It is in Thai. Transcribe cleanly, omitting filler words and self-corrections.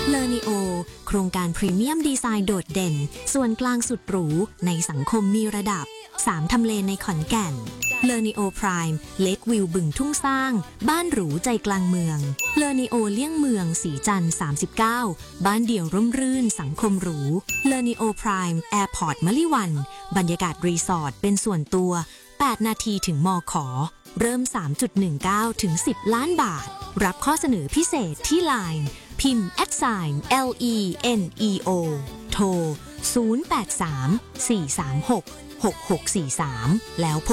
เลอนิโอโครงการพรีเมียมดีไซน์โดดเด่นส่วนกลางสุดหรูในสังคมมีระดับ3ทำเลในขอนแก่นเลอนิโอไพร์เลควิวบึงทุ่งสร้างบ้านหรูใจกลางเมืองเลอนิโอเลี่ยงเมืองสีจันทร์39บ้านเดี่ยวร่มรื่นสังคมหรูเลอนิโอไพร์แอร์พอร์ตมะลิวันบรรยากาศรีสอร์ทเป็นส่วนตัว8 นาทีถึงมข.เริ่ม 3.19 ถึง 10 ล้านบาทรับข้อเสนอพิเศษที่ LINE พิมพ์ @LENEO โทร 083 436 6643 แล้วพบ